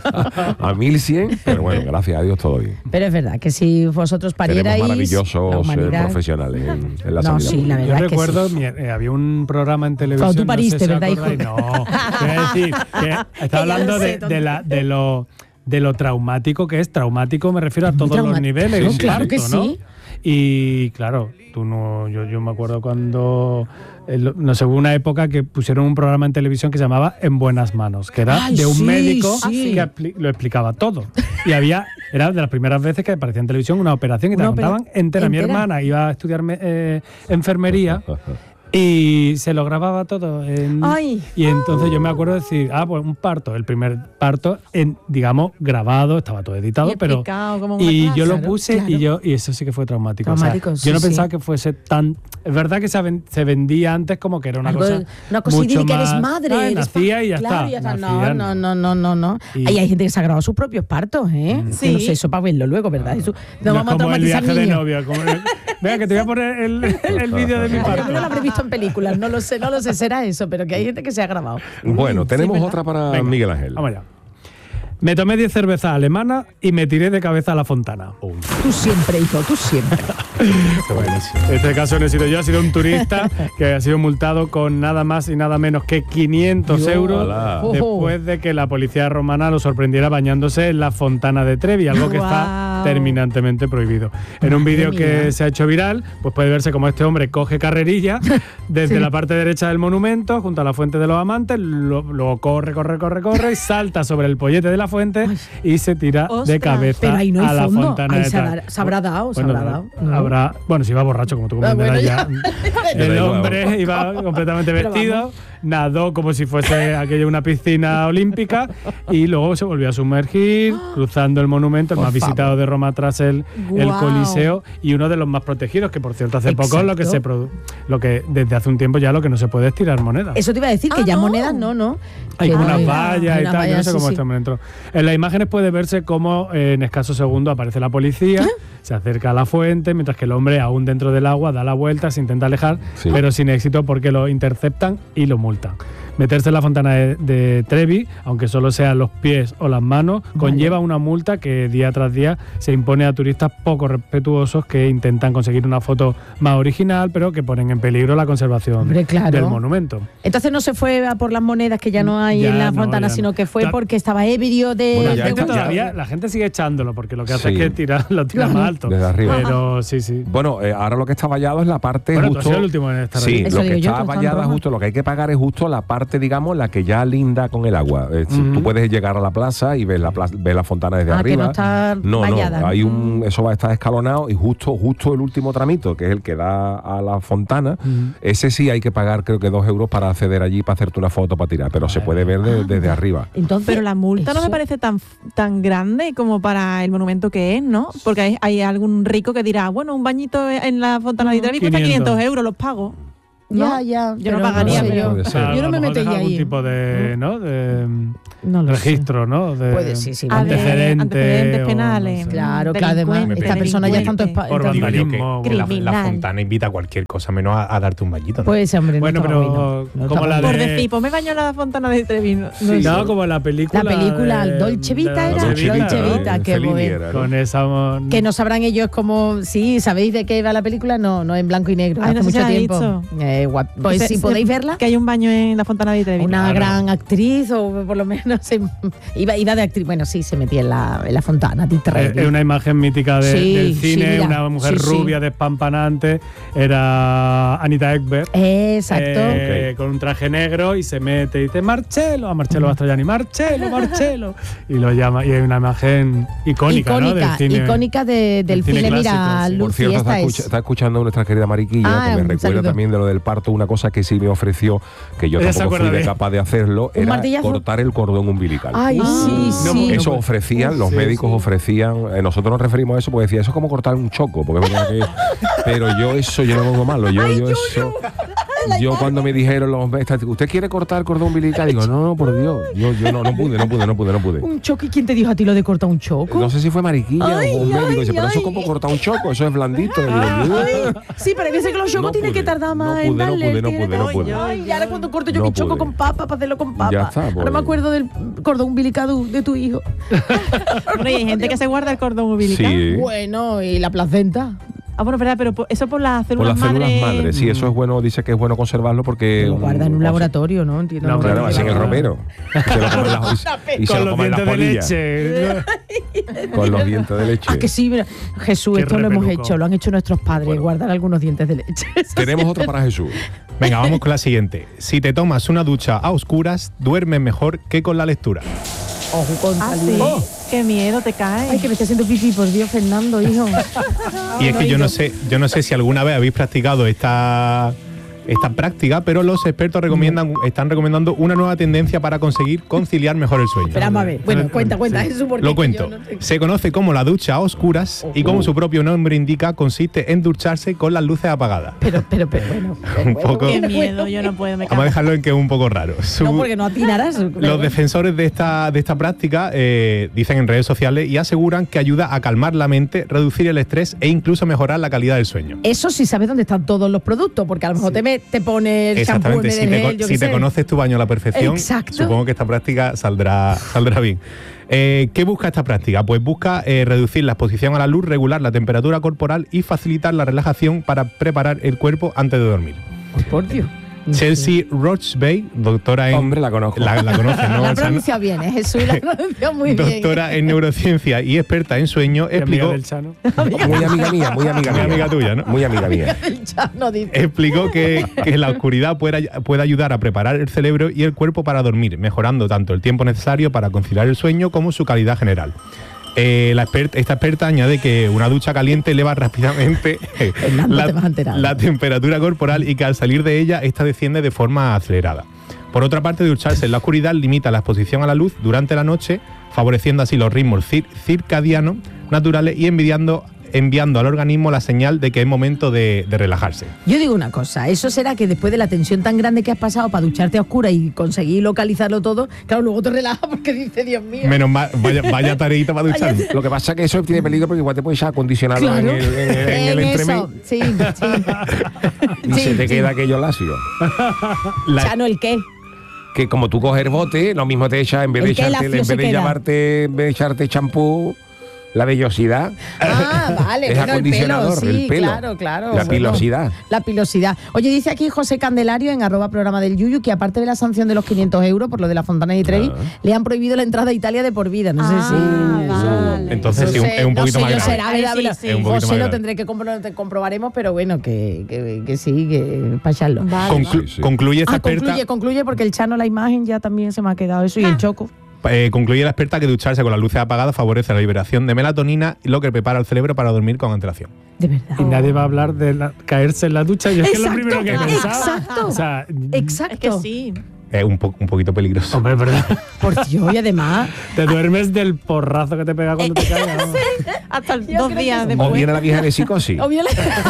a mil cien, pero bueno, gracias a Dios todo bien. Pero es verdad que si vosotros parierais. Tenemos la maravillosos eh, humanidad- profesionales en, en la No, sanidad. sí, la Yo verdad es que recuerdo, sí. mi- eh, había un programa en televisión. Cuando tú no sé pariste, si ¿verdad, acordáis. hijo? No, quiero decir que estaba lo hablando sé, de, tonto. de, la, de lo de lo traumático que es. Traumático me refiero a Muy todos los traumático. niveles. Sí, un sí, claro parto, que ¿no? sí. Y claro, tú no, yo, yo me acuerdo cuando, el- no sé, hubo una época que pusieron un programa en televisión que se llamaba En Buenas Manos, que era Ay, de un sí, médico sí. que apli- lo explicaba todo. Y había, era de las primeras veces que aparecía en televisión una operación que te Una la contaban opera- entera. Mi entera. hermana iba a estudiar me- eh, enfermería. Y se lo grababa todo. en- Ay. y entonces yo me acuerdo de decir, ah, pues un parto, el primer parto, en, digamos, grabado, estaba todo editado, Y pero. explicado como una Y clase. yo lo Claro, puse claro. y yo y eso sí que fue traumático. O sea, Traumático, sí, yo no sí. pensaba que fuese tan. Es verdad que se, ven- se vendía antes como que era una Algo cosa. de- una cosa mucho idílica, más, eres madre. ah, eres nacía y ya claro, está. ya está. Nacía, No, no, no, no, no, no. Y- Ahí hay gente que se ha grabado sus propios partos, ¿eh? Sí. Yo no sé, eso para verlo luego, ¿verdad? Eso, no, No vamos es a como el traumatizar viaje de niños. novia. como el- venga, que te voy a poner el, el vídeo de mi Yo parto. creo que lo habré visto en películas, no lo sé, no lo sé, será eso, pero que hay gente que se ha grabado. Bueno, tenemos ¿verdad? otra para Venga, Miguel Ángel. Vamos allá. Me tomé diez cervezas alemanas y me tiré de cabeza a la fontana. Tú siempre, hijo, tú siempre. En este caso no he sido yo, ha sido un turista que ha sido multado con nada más y nada menos que quinientos Dios. euros Hola. después de que la policía romana lo sorprendiera bañándose en la fontana de Trevi, algo que está Guau. terminantemente prohibido. En un vídeo Madre que mía. se ha hecho viral, pues puede verse como este hombre coge carrerilla desde Sí. la parte derecha del monumento, junto a la fuente de los amantes, lo- luego corre, corre, corre, corre, y salta sobre el pollete de la fuente y se tira de Ostras. cabeza Pero ahí no hay a la fondo. fontana Ahí de se tal. habrá- se habrá dado, se Bueno, habrá dado. No. Habrá, bueno, si iba borracho, como tú Ah, comprenderás bueno, ya. Ya El da igual. hombre iba completamente Pero vestido, vamos. nadó como si fuese aquello una piscina olímpica y luego se volvió a sumergir, cruzando el monumento, el Por más visitado favor. de Roma tras el, el Guau. Coliseo y uno de los más protegidos, que por cierto hace poco lo que Exacto. se produ- lo que desde hace un tiempo ya lo que no se puede es tirar monedas. Eso te iba a decir, que Ah, ya no. monedas no, ¿no? Hay Que como no unas hay- vallas hay y unas tal, yo no vallas, sé cómo sí, este sí. hombre entró. En las imágenes puede verse cómo eh, en escasos segundos aparece la policía, se acerca a la fuente, mientras que el hombre, aún dentro del agua, da la vuelta, se intenta alejar, Sí. pero sin éxito porque lo interceptan y lo multan. meterse en la fontana de, de Trevi, aunque solo sean los pies o las manos, vale. conlleva una multa que día tras día se impone a turistas poco respetuosos que intentan conseguir una foto más original, pero que ponen en peligro la conservación Hombre, claro. del monumento. Entonces no se fue a por las monedas que ya no hay ya en la no, fontana, sino no. que fue porque estaba ebrio de... Bueno, de ya, todavía la gente sigue echándolo, porque lo que hace sí. es que tira, lo tira claro. más alto. Desde arriba. Pero sí, sí. Bueno, eh, ahora lo que está vallado es la parte bueno, justo... Tú has sido el último en esta Sí, Eso lo que yo, está vallada justo, lo que hay que pagar es justo la parte, digamos, la que ya linda con el agua. Eh, uh-huh. Tú puedes llegar a la plaza y ves la, plaza, ves la fontana desde ah, arriba. Que no está no, vallada. no, hay un, eso va a estar escalonado y justo, justo el último tramito, que es el que da a la fontana, uh-huh. ese sí hay que pagar creo que dos euros para acceder allí, para hacerte una foto, para tirar, pero se puede ver de, desde arriba. Entonces, pero la multa eso... no me parece tan, tan grande como para el monumento que es, ¿no? Porque hay, hay algún rico que dirá, bueno, un bañito en la fontana de Trevi cuesta quinientos euros, los pago. ¿No? Ya, ya. Yo no pagaría, no sé pero... Yo, yo no me metería ahí. algún tipo de, ¿no? de no registro, sé. ¿no? De Puede, sí, sí. Antecedentes, antecedentes penales. No sé. Claro, que además esta persona ya es tanto... Por vandalismo. La, la fontana invita a cualquier cosa, menos a, a darte un bañito, ¿no? Pues hombre, bueno, no pero no, como la de... Por decir, pues me baño en la fontana de Trevi. No, sí, no, como la película... La película de, Dolce Vita era. Dolce Vita, Dolce Vita, que bueno. Con esa... Que no sabrán ellos como... Sí, ¿sabéis de qué va la película? No, no en blanco y negro. Hace mucho tiempo. Pues sí. Si podéis verla. Que hay un baño en la fontana de Trevi. Una claro. gran actriz, o por lo menos se, iba, iba de actriz. Bueno, sí, se metía en la, en la fontana de Trevi. Es una imagen mítica de, sí, del cine, sí, mira, una mujer sí, rubia, sí. despampanante. Era Anita Ekberg. Exacto. Eh, okay. Con un traje negro y se mete y dice Marcelo, a Marcelo Mastroianni, Marcelo, Marcelo. Y lo llama, y hay una imagen icónica, icónica, ¿no? Del cine, icónica de, del cine, cine mira, sí. Por cierto, está, escucha, está escuchando nuestra querida Mariquilla, ah, que me recuerda saludo. también de lo del parto, una cosa que sí me ofreció, que yo tampoco fui de capaz de hacerlo, era martillazo? cortar el cordón umbilical. Ay, ah, sí, sí. Eso ofrecían, los sí, médicos sí. ofrecían, eh, nosotros nos referimos a eso porque decía, eso es como cortar un choco, porque que, pero yo eso, yo no lo pongo malo, yo, Ay, yo, yo eso, yo, yo cuando me dijeron los médicos, ¿usted quiere cortar el cordón umbilical? Digo, no, no, por Dios, yo, yo no, no pude, no pude, no pude, no pude. ¿Un choco? ¿Y quién te dijo a ti lo de cortar un choco? No sé si fue Mariquilla ay, o un médico, ay, dice, pero ay. eso es como cortar un choco, eso es blandito. Ay, ay. Sí, pero dice que los chocos no tienen que tardar más no pude, en darle. No pude, no pude, no pude. Ay, y ahora cuando corto yo no mi choco pude. con papa, para hacerlo con papa. Ya está, pues. Ahora me acuerdo del cordón umbilical de tu hijo. Bueno, y hay gente que se guarda el cordón umbilical. Sí. Bueno, y la placenta. Ah, bueno, verdad, pero eso por las células madres. Por las madre... células madres, sí, eso es bueno, dice que es bueno conservarlo porque... Lo guarda en un laboratorio, ¿no? Entiendo. No, claro, así en el romero. Y se lo comen las polillas. Con los dientes de leche. Ah, que sí, mira. Jesús, Qué esto lo hemos repeluco. hecho, lo han hecho nuestros padres, bueno. guardar algunos dientes de leche. Tenemos otro para Jesús. Venga, vamos con la siguiente. Si te tomas una ducha a oscuras, duermes mejor que con la lectura. Ojo con ah, ¿sí? oh. Qué miedo te cae. Ay, que me estoy haciendo pipí, por Dios, Fernando, hijo. Y es que yo no sé, yo no sé si alguna vez habéis practicado esta esta práctica, pero los expertos recomiendan, están recomendando una nueva tendencia para conseguir conciliar mejor el sueño. Esperamos a ver. Bueno, cuenta, cuenta. Sí. Eso porque Lo cuento. No te... Se conoce como la ducha a oscuras oh, y como oh. su propio nombre indica, consiste en ducharse con las luces apagadas. Pero, pero, pero, bueno. un poco. Qué miedo, yo no puedo. Me Vamos a dejarlo en que es un poco raro. Su, no, porque no atinarás. Los defensores de esta, de esta práctica eh, dicen en redes sociales y aseguran que ayuda a calmar la mente, reducir el estrés e incluso mejorar la calidad del sueño. Eso sí sabes dónde están todos los productos, porque a lo mejor sí. te, te pones exactamente, si, te, gel, si te conoces tu baño a la perfección, exacto. supongo que esta práctica saldrá, saldrá bien. Eh, ¿Qué busca esta práctica? Pues busca eh, reducir la exposición a la luz, regular la temperatura corporal y facilitar la relajación para preparar el cuerpo antes de dormir. Pues por Dios. Chelsea Rochbay, doctora en... Hombre, la conozco. La, la conoce, ¿no? La pronuncia bien, ¿eh? Jesús la pronuncia muy bien. Doctora en neurociencia y experta en sueño, explicó... Del Chano. Muy amiga mía, muy amiga mía. Muy amiga tuya, ¿no? Muy amiga mía. Del Chano, dice. Explicó que, que la oscuridad puede, puede ayudar a preparar el cerebro y el cuerpo para dormir, mejorando tanto el tiempo necesario para conciliar el sueño como su calidad general. Eh, la experta, esta experta añade que una ducha caliente eleva rápidamente la, la temperatura corporal y que al salir de ella esta desciende de forma acelerada. Por otra parte, ducharse en la oscuridad limita la exposición a la luz durante la noche, favoreciendo así los ritmos cir circadianos naturales y envidiando enviando al organismo la señal de que es momento de, de relajarse. Yo digo una cosa, eso será que después de la tensión tan grande que has pasado para ducharte a oscura y conseguir localizarlo todo, claro, luego te relajas porque dices, Dios mío. Menos mal, vaya, vaya tareita para ducharme. Lo que pasa es que eso tiene peligro porque igual te puedes acondicionar claro. en el, en el, en el entremés. Sí, sí. Y sí, se te sí. queda aquello lacio. La, ya no el qué. que como tú coges el bote, lo mismo te echa, en vez de ¿En qué echarte, lacio en se vez de queda? llamarte, en vez de echarte champú, la vellosidad. Ah, vale, Es bueno, el pelo, acondicionador, sí, el pelo. claro, claro. La bueno, pilosidad. La pilosidad. Oye, dice aquí José Candelario en arroba programa del Yuyu que aparte de la sanción de los quinientos euros por lo de la Fontana di Trevi, Ah. le han prohibido la entrada a Italia de por vida. No Ah, sé si... vale. Entonces No sí, un- sé, es un no poquito sé más yo grave. será, ¿verdad? Sí, Pero sí. Es un poquito José más lo grave. tendré que compro- te comprobaremos, pero bueno, que, que, que sí, que para echarlo. Vale. Conclu- Sí, sí. Concluye esta Ah, experta. concluye, concluye, porque el Chano, la imagen ya también se me ha quedado eso y el Choco. Eh, concluye la experta que ducharse con las luces apagadas favorece la liberación de melatonina, lo que prepara el cerebro para dormir con antelación. De verdad. Y nadie va a hablar de la- caerse en la ducha. Yo es que es lo Exacto, primero que he pensado. exacto. O sea, Exacto. Es que sí. Es un, po- un poquito peligroso. hombre, es verdad. Por Dios, y además... Te duermes del porrazo que te pega cuando te caes. ¿no? Hasta el- Yo dos creo días que O después. viene la vieja de psicosis. O bien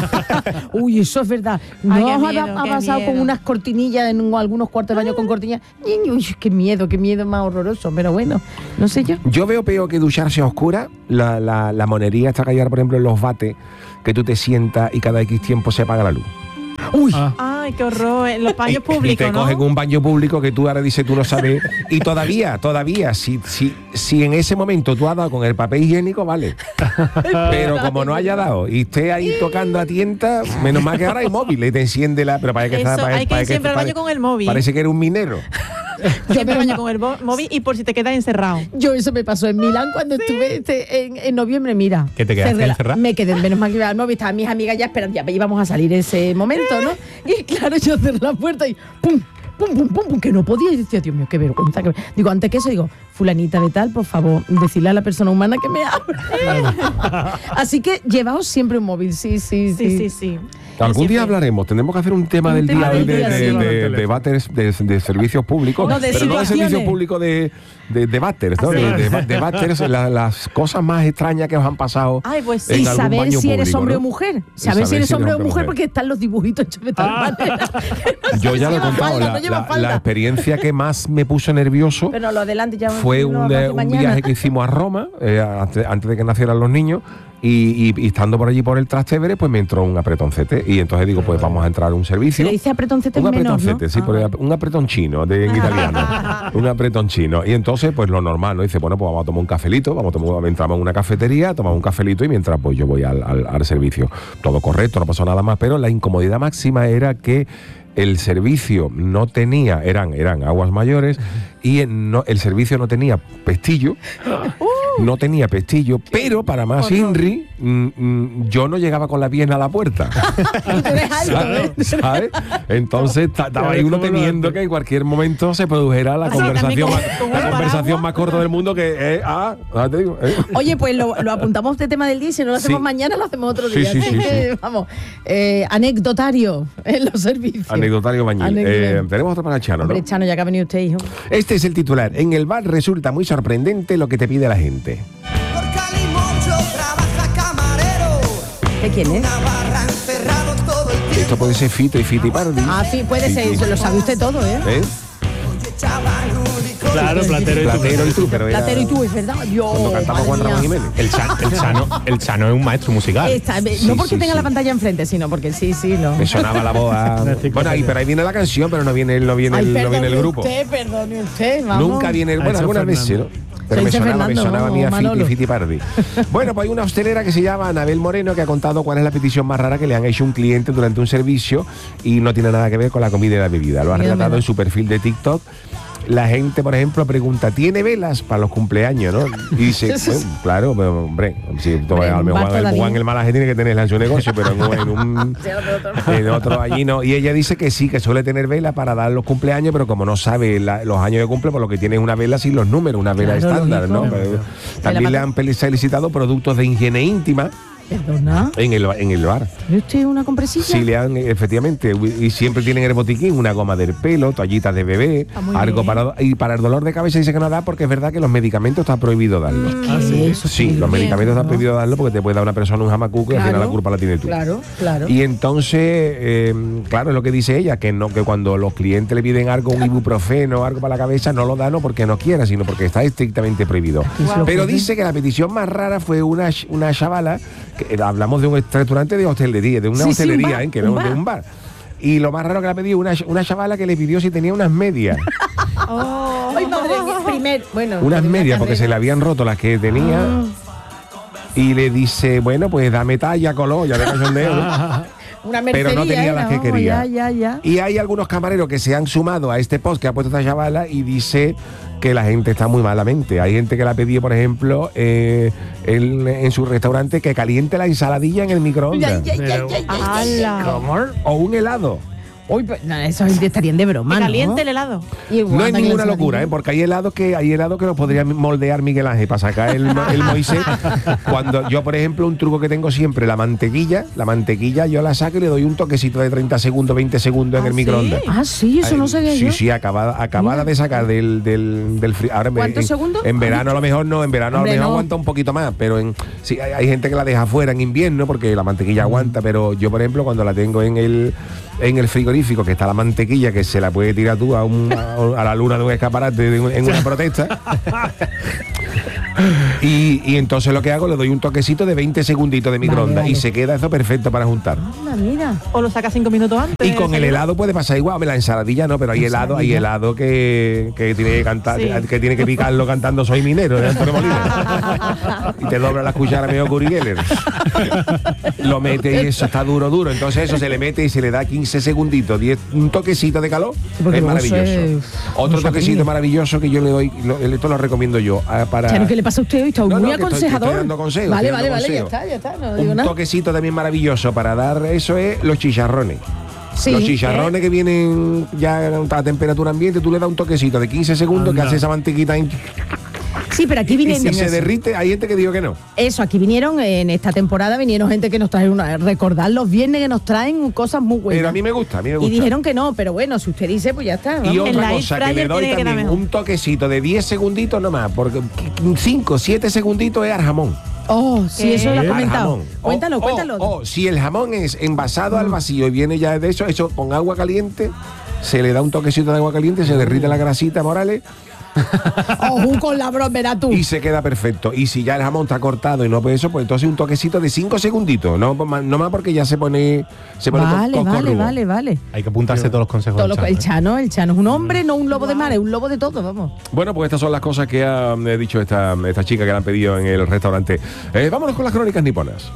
la- Uy, eso es verdad. ¿No Ay, qué os ha- miedo, ha qué pasado con miedo. unas cortinillas en un- algunos cuartos de baño con cortinillas? Uy, qué miedo, qué miedo más horroroso. Pero bueno, no sé yo. Yo veo peor que ducharse a oscura, la, la, la monería esta que hay ahora, por ejemplo, en los bates, que tú te sientas y cada X tiempo se apaga la luz. Uy, Ah, Ay, qué horror. En los Y, baños y públicos, te ¿no? cogen un baño público que tú ahora dices tú no sabes. Y todavía, todavía, si, si, si en ese momento tú has dado con el papel higiénico, vale. Pero como no haya dado y esté ahí tocando a tienta, menos mal que ahora hay móvil y te enciende la. Pero parece que Eso, está, parece- hay que ir parece siempre al pare- baño con el móvil. Parece que eres un minero. Siempre al baño con el bo- móvil y por si te quedas encerrado. yo eso me pasó en Milán cuando estuve este, en, en noviembre, mira. ¿Que te quedaste cerré la- encerrada? Me quedé, menos mal que iba al móvil, estaban mis amigas ya esperando, ya íbamos a salir ese momento, ¿no? Y claro, yo cerré la puerta y ¡pum! Pum, pum, pum, pum, que no podía. Y decía, Dios mío, qué vergüenza. qué ver-". Digo, antes que eso, digo, fulanita de tal, por favor, decirle a la persona humana que me abra. Así que llevaos siempre un móvil, sí, sí, sí. Sí, sí, sí. Algún día Siempre. hablaremos, tendremos que hacer un tema Un del tema día del hoy de, día, de, sí. de- de váteres, de, de servicios públicos, No, de pero no de situaciones. servicios públicos de, de, de váteres, ¿no? Ah, sí. De, de, de váteres, la- las cosas más extrañas que os han pasado. Ay, pues sí. en Y algún saber baño si eres público, hombre ¿no? o mujer. Y Saber si eres hombre o mujer mujer. porque están los dibujitos hechos de tal Ah. manera. Yo ya lo he lleva contado, falda, la, no lleva la- falda. la experiencia que más me puso nervioso Pero lo adelante ya fue no un, hablas de eh, un mañana. viaje que hicimos a Roma, eh, antes, antes de que nacieran los niños, y, y- y estando por allí por el Trastevere, pues me entró un apretoncete. Y entonces digo, pues vamos a entrar a un Se servicio. le dice apretoncete Un menor, ¿no? apretoncete, sí, Ah, porque vale. un apretón chino de, en italiano. Un apretón chino. Y entonces, pues lo normal, ¿no? Dice, bueno, pues vamos a tomar un cafelito, vamos a tomar, entramos en una cafetería, tomamos un cafelito y mientras pues yo voy al, al- al servicio. Todo correcto, no pasó nada más, pero la incomodidad máxima era que el servicio no tenía, eran, eran aguas mayores, y el, no, el servicio no tenía pestillo. No tenía pestillo, pero para más Inri, mm, mm, yo no llegaba con la pierna a la puerta. Y tú eres alto, ¿eh? ¿Sabes? ¿Sabes? Entonces ta- estaba ahí uno ¿Cómo lo temiendo hace? que en cualquier momento se produjera la Así, conversación, también más, con- con la un conversación paraguas. más corta del mundo que es, ah, ah, te digo, eh. Oye, pues lo, lo apuntamos de tema del día y si no lo hacemos Sí. mañana, lo hacemos otro Sí, día. sí, Así sí, que, sí. vamos, eh, anecdotario en los servicios. Anecdotario Bañil. Anécdota. Eh, tenemos otro para Chano, ¿no? Hombre, Chano, ya que ha venido usted, hijo. Este es el titular. En el bar resulta muy sorprendente lo que te pide la gente. Por Calimocho trabaja camarero. ¿De quién es? Una barra encerrado todo el tiempo. Esto puede ser Fito y Fiti Pardi. Ah, sí, puede ser, Sí, sí. lo sabe usted todo, ¿eh? ¿Eh? Oye, chaval, único. Claro, platero y tú. Platero y tú, pero era Platero y tú, es verdad. Yo, cuando cantaba Juan madre Ramón mía. Jiménez. El, Cha- el Chano, el Chano es un maestro musical. Esta, Sí, no porque sí, tenga sí. la pantalla enfrente, sino porque sí, sí, no. Me sonaba la voz. a- Una enciclopedia. Bueno, ahí, pero ahí viene la canción, pero no viene, no viene, Ay, el, no viene el perdone grupo. usted, perdone usted, vamos. Nunca viene el. Ahí Bueno, está algunas veces, Fernando. ¿no? Pero Se me dice sonaba, me Fernando, sonaba a mí a Fiti, Manolo. Fiti Pardi. Bueno, pues hay una hostelera que se llama Anabel Moreno que ha contado cuál es la petición más rara que le han hecho un cliente durante un servicio y no tiene nada que ver con la comida y la bebida. Lo ha Miedo me relatado da. en su perfil de TikTok. La gente, por ejemplo, pregunta, ¿tiene velas para los cumpleaños, no? Y dice, bueno, claro, pero, hombre, si tú, Hombre, a lo un mejor bar el todavía. Juan el Malaje tiene que tenerla en su negocio, pero en, un- en un... En otro allí no. Y ella dice que sí, que suele tener vela para dar los cumpleaños, pero como no sabe la- los años de cumple, por lo que tiene es una vela sin los números, una vela Claro, estándar, lógico. ¿no? Pero Se también la le mata- han peli- solicitado productos de higiene íntima Perdona. en el, en el bar. ¿Tiene usted una compresilla? Sí, le han, efectivamente, y siempre tienen en el botiquín una goma del pelo, toallitas de bebé, Ah, muy algo bien. para... Y para el dolor de cabeza dice que no da porque es verdad que los medicamentos está prohibido darlos. Ah, sí. Eso Sí, los bien. medicamentos está ¿no? prohibido darlo porque te puede dar una persona un jamacuco y al final la culpa la tienes tú. Claro, claro. Y entonces, eh, claro, es lo que dice ella, que no, que cuando los clientes le piden algo, un ibuprofeno, algo para la cabeza, no lo da no porque no quiera, sino porque está estrictamente prohibido. ¿Quién se lo Pero ocurre? dice que la petición más rara fue una, ch- una chavala, que eh, hablamos de un restaurante de hostelería, de una Sí, sí, un hostelería, bar, ¿eh? que un no bar. de un bar. Y lo más raro que le ha pedido una, una chavala que le pidió si tenía unas medias. Oh. Ay, madre mía, primer, bueno. Unas una medias porque carrera. se le habían roto las que tenía. Ah. Y le dice, bueno, pues dame talla, color, ya de cachondeo. ¿no? Una Pero no mercería, tenía ¿eh? las que No, quería. Ya, ya, ya. Y hay algunos camareros que se han sumado a este post que ha puesto esta chavala y dice que la gente está muy malamente. Hay gente que la ha pedido, por ejemplo, eh, en, en su restaurante que caliente la ensaladilla en el microondas. Ya, ya, ya, Pero- ya, ya, ya. ¡Hala! O un helado. Uy, pero, no, esos estarían de broma, Que ¿no? caliente el helado. Y No guarda es que ninguna la locura, ¿eh? Porque hay helados que hay helados que los podría moldear Miguel Ángel para sacar el, mo- el Moisés. Cuando yo, por ejemplo, un truco que tengo siempre, la mantequilla, la mantequilla yo la saco y le doy un toquecito de treinta segundos, veinte segundos en ¿Ah, el sí? microondas. Ah, sí, eso no Ay, sabía sí, yo. Sí, acabada, acabada de sacar del, del, del frío. Ahora, en- ¿Cuántos en, segundos? En verano a lo mejor no, en verano Hombre, a lo mejor no. aguanta un poquito más, pero en sí, hay, hay gente que la deja fuera en invierno porque la mantequilla aguanta, pero yo, por ejemplo, cuando la tengo en el en el frigorífico, que está la mantequilla, que se la puede tirar tú a, un, a, a la luna de un escaparate de un- en una protesta. Y, y entonces lo que hago, le doy un toquecito de veinte segunditos de microondas vale. y se queda eso perfecto para juntar. Anda, mira. O lo sacas cinco minutos antes. Y con el ¿sí? helado puede pasar igual, hombre, la ensaladilla no, pero hay helado, hay helado que, que tiene que cantar, Sí. que tiene que picarlo cantando Soy minero de Antonio Molina. Y te dobla la cuchara medio Uri Geller. Lo mete y eso está duro, duro. Entonces eso se le mete y se le da quince segunditos, diez, un toquecito de calor, Porque es luego eso maravilloso. es- Otro un toquecito sacrilegio. maravilloso que yo le doy, lo- esto lo recomiendo yo, ah, para Claro, ¿qué le pasa a usted hoy? Está No, muy no, que estoy- que aconsejador. estoy dando consejos, vale, estoy vale, dando vale, ya consejos. está, ya está. No digo un nada. toquecito también maravilloso para dar eso es los chicharrones. Sí, Los chicharrones que vienen ya a temperatura ambiente, tú le das un toquecito de quince segundos Anda. que hace esa mantequita en- Sí, pero aquí y vinieron. si se derrite, hay gente que digo que no. Eso, aquí vinieron en esta temporada, vinieron gente que nos trae una. Recordar los viernes que nos traen cosas muy buenas. Pero a mí me gusta, a mí me gusta. Y dijeron que no, pero bueno, si usted dice, pues ya está. Y vamos. En otra la cosa air que le fryer doy tiene que quedar también, mejor. un toquecito de diez segunditos nomás, porque cinco, siete segunditos es al jamón. Oh, sí, ¿Qué? eso lo ha Al comentado. jamón. Cuéntalo, O- o- cuéntalo. O si el jamón es envasado al vacío y viene ya de eso, eso con agua caliente, se le da un toquecito de agua caliente, se derrite la grasita, Morales, Ojo con la broma, verá tú. y se queda perfecto. Y si ya el jamón está cortado y no puede eso, pues entonces un toquecito de cinco segunditos, no, más- no más porque ya se pone, se pone Vale, co- vale, coscorrudo. vale, vale. Hay que apuntarse todos los consejos Todo del lo- Chano, el ¿eh? Chano, el Chano es un hombre, no un lobo de mar, es un lobo de todo, vamos. Bueno, pues estas son las cosas que ha eh, dicho esta, esta chica que le han pedido en el restaurante. Eh, vámonos con las crónicas niponas.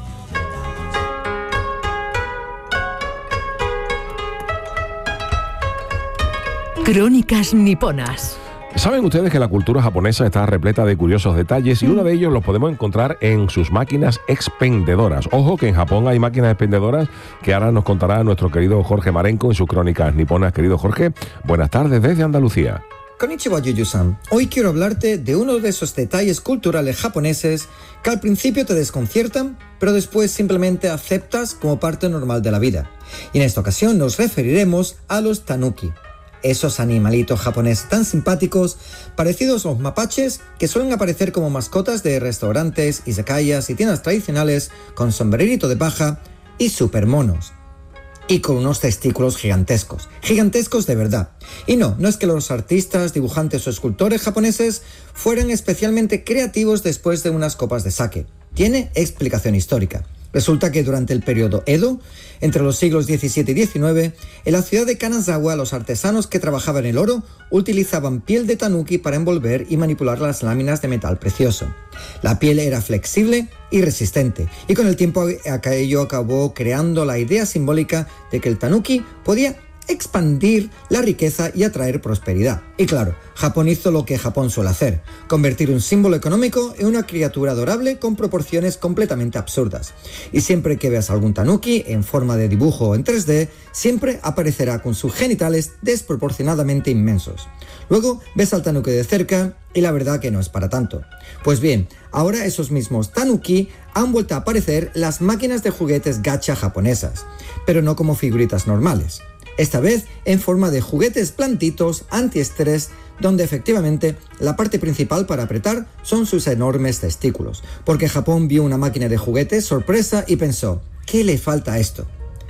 Crónicas niponas. Saben ustedes que la cultura japonesa está repleta de curiosos detalles y uno de ellos los podemos encontrar en sus máquinas expendedoras. Ojo que en Japón hay máquinas expendedoras que ahora nos contará nuestro querido Jorge Marenco en sus crónicas niponas. Querido Jorge, buenas tardes desde Andalucía. Konnichiwa, Yuyu-san. Hoy quiero hablarte de uno de esos detalles culturales japoneses que al principio te desconciertan, pero después simplemente aceptas como parte normal de la vida. Y en esta ocasión nos referiremos a los tanuki. Esos animalitos japoneses tan simpáticos, parecidos a los mapaches, que suelen aparecer como mascotas de restaurantes, izakayas y tiendas tradicionales con sombrerito de paja y super monos. Y con unos testículos gigantescos, gigantescos de verdad. Y no, no es que los artistas, dibujantes o escultores japoneses fueran especialmente creativos después de unas copas de sake. Tiene explicación histórica. Resulta que durante el periodo Edo, entre los siglos diecisiete y diecinueve, en la ciudad de Kanazawa los artesanos que trabajaban el oro utilizaban piel de tanuki para envolver y manipular las láminas de metal precioso. La piel era flexible y resistente, y con el tiempo aquello acabó creando la idea simbólica de que el tanuki podía expandir la riqueza y atraer prosperidad. Y claro, Japón hizo lo que Japón suele hacer, convertir un símbolo económico en una criatura adorable con proporciones completamente absurdas. Y siempre que veas algún tanuki en forma de dibujo o en tres D, siempre aparecerá con sus genitales desproporcionadamente inmensos. Luego ves al tanuki de cerca y la verdad que no es para tanto. Pues bien, ahora esos mismos tanuki han vuelto a aparecer en las máquinas de juguetes gacha japonesas, pero no como figuritas normales. Esta vez en forma de juguetes blanditos antiestrés, donde efectivamente la parte principal para apretar son sus enormes testículos, porque Japón vio una máquina de juguetes sorpresa y pensó, ¿qué le falta a esto?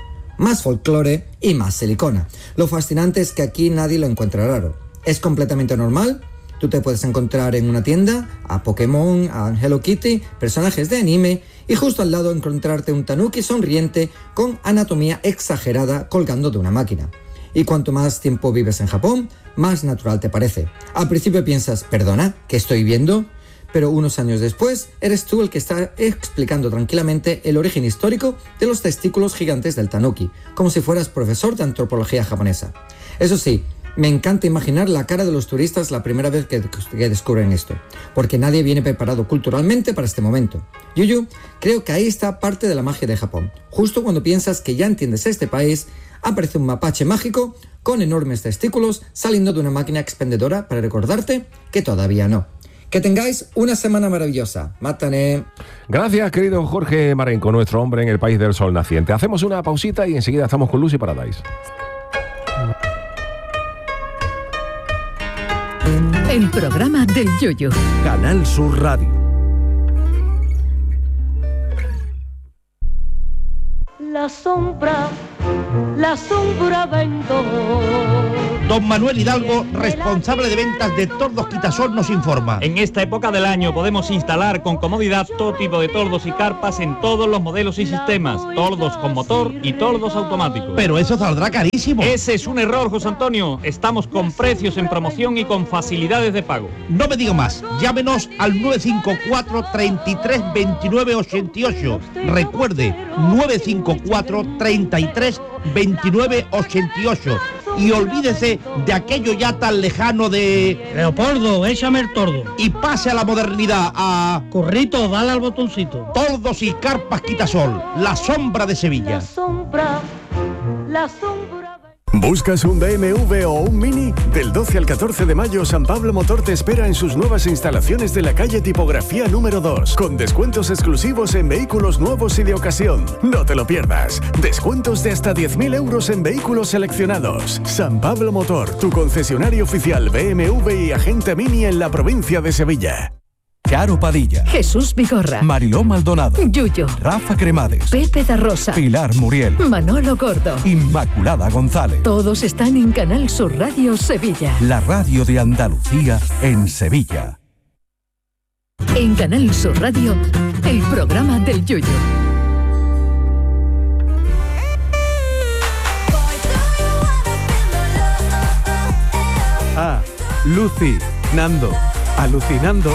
Más folclore y más silicona. Lo fascinante es que aquí nadie lo encuentra raro. Es completamente normal. Tú te puedes encontrar en una tienda a Pokémon, a Hello Kitty, personajes de anime, y justo al lado encontrarte un tanuki sonriente con anatomía exagerada colgando de una máquina. Y cuanto más tiempo vives en Japón, más natural te parece. Al principio piensas, perdona, ¿qué estoy viendo? Pero unos años después, eres tú el que está explicando tranquilamente el origen histórico de los testículos gigantes del tanuki, como si fueras profesor de antropología japonesa. Eso sí, me encanta imaginar la cara de los turistas la primera vez que, que descubren esto, porque nadie viene preparado culturalmente para este momento. Yuyu, creo que ahí está parte de la magia de Japón. Justo cuando piensas que ya entiendes este país, aparece un mapache mágico con enormes testículos saliendo de una máquina expendedora para recordarte que todavía no. Que tengáis una semana maravillosa. Mátane. Gracias, querido Jorge Marenco, nuestro hombre en el país del sol naciente. Hacemos una pausita y enseguida estamos con Lucy Paradise. El programa del Yoyo. Canal Sur Radio. La sombra, la sombra vendó. Don Manuel Hidalgo, responsable de ventas de Tordos Quitasol, nos informa. En esta época del año podemos instalar con comodidad todo tipo de tordos y carpas en todos los modelos y sistemas, tordos con motor y tordos automáticos. Pero eso saldrá carísimo. Ese es un error, José Antonio. Estamos con precios en promoción y con facilidades de pago. No me digo más. Llámenos al nueve cinco cuatro, treinta y tres, veintinueve, ochenta y ocho. Recuerde, nueve cinco cuatro, treinta y tres, veintinueve, ochenta y ocho. Y olvídese de aquello ya tan lejano de... Leopoldo, échame el tordo. Y pase a la modernidad, a... Corrito, dale al botoncito. Tordos y carpas Quitasol, la sombra de Sevilla. La sombra, la sombra... ¿Buscas un B M W o un Mini? Del doce al catorce de mayo, San Pablo Motor te espera en sus nuevas instalaciones de la calle Tipografía número dos, con descuentos exclusivos en vehículos nuevos y de ocasión. No te lo pierdas. Descuentos de hasta diez mil euros en vehículos seleccionados. San Pablo Motor, tu concesionario oficial B M W y agente Mini en la provincia de Sevilla. Charo Padilla, Jesús Vigorra, Mariló Maldonado, Yuyo, Rafa Cremades, Pepe da Rosa, Pilar Muriel, Manolo Gordo, Inmaculada González. Todos están en Canal Sur Radio Sevilla. La radio de Andalucía en Sevilla. En Canal Sur Radio, el programa del Yuyo. Ah, Lucy, Nando, alucinando.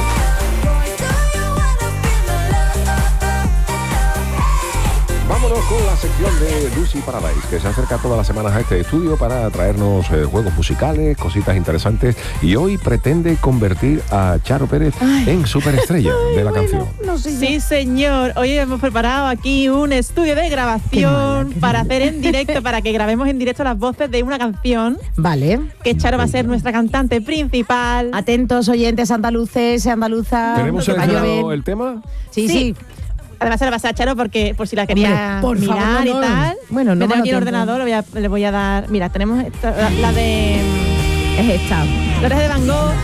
Vámonos con la sección de Lucy Paradise, que se acerca todas las semanas a este estudio para traernos eh, juegos musicales, cositas interesantes, y hoy pretende convertir a Charo Pérez ay, en superestrella ay, de la bueno, canción. No sé sí, señor. Hoy hemos preparado aquí un estudio de grabación mala, para mala. hacer en directo, para que grabemos en directo las voces de una canción. Vale. Que Charo va a ser nuestra cantante principal. Atentos, oyentes andaluces y andaluzas. ¿Tenemos seleccionado el tema? Sí, sí. sí. Además se la pasé a Charo porque por si la quería por mirar favor, no, y tal. Bueno, no me tengo aquí el ordenador, voy a, le voy a dar. Mira, tenemos esta, la, la de. Es esta. Flores de Van Gogh.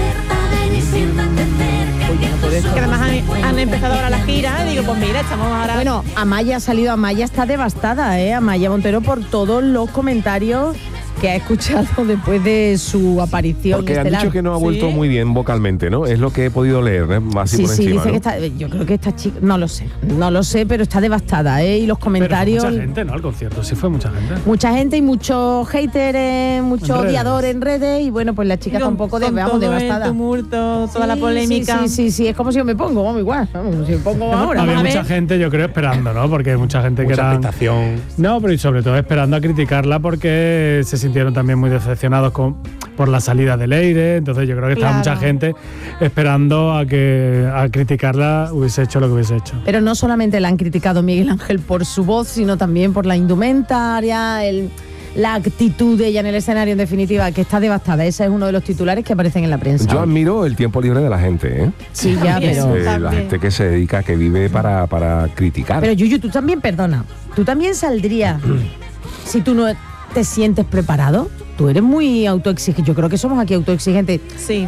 Que además han, han empezado ahora la gira. Digo, pues mira, estamos ahora. Bueno, Amaya ha salido. Amaya está devastada, ¿eh? Amaya Montero por todos los comentarios que ha escuchado después de su aparición porque estelar. han dicho que no ha vuelto ¿Sí? muy bien vocalmente, ¿no? Es lo que he podido leer, ¿eh? Así sí, por sí, encima, dice ¿no? que está, yo creo que esta chica, no lo sé, no lo sé, pero está devastada, ¿eh? Y los comentarios... Pero fue mucha gente, ¿no? Al concierto, sí fue mucha gente. Mucha gente y muchos haters, eh, mucho odiador en redes, y bueno, pues la chica está un poco de, vamos, devastada. El tumulto, toda sí, la polémica. Sí, sí, sí, sí, es como si yo me pongo, vamos, igual, vamos, si me pongo no, ahora. Había vamos mucha a ver. gente, yo creo, esperando, ¿no? Porque mucha gente mucha que era... expectación. No, pero y sobre todo esperando a criticarla porque se sintieron también muy decepcionados con, por la salida de Leire. Entonces yo creo que estaba claro. mucha gente esperando a que a criticarla hubiese hecho lo que hubiese hecho. Pero no solamente la han criticado Miguel Ángel por su voz, sino también por la indumentaria, el, la actitud de ella en el escenario, en definitiva, que está devastada. Ese es uno de los titulares que aparecen en la prensa. Yo admiro el tiempo libre de la gente, ¿eh? Sí, ya, pero... Eh, la gente que se dedica, que vive para, para criticar. Pero Yuyu, tú también, perdona, tú también saldrías si tú no te sientes preparado. Tú eres muy autoexigente. Yo creo que somos aquí autoexigentes. Sí.